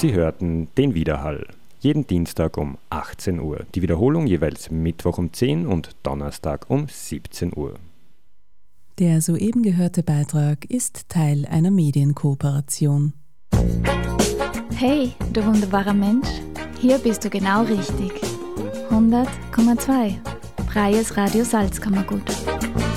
Sie hörten den Widerhall. Jeden Dienstag um 18 Uhr. Die Wiederholung jeweils Mittwoch um 10 und Donnerstag um 17 Uhr. Der soeben gehörte Beitrag ist Teil einer Medienkooperation. Hey, du wunderbarer Mensch, hier bist du genau richtig. 100,2 Freies Radio Salzkammergut.